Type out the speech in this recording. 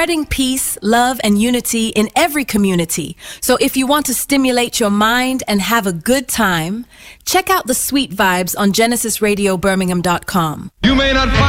spreading peace, love, and unity in every community. So if you want to stimulate your mind and have a good time, check out the sweet vibes on GenesisRadioBirmingham.com. You may not find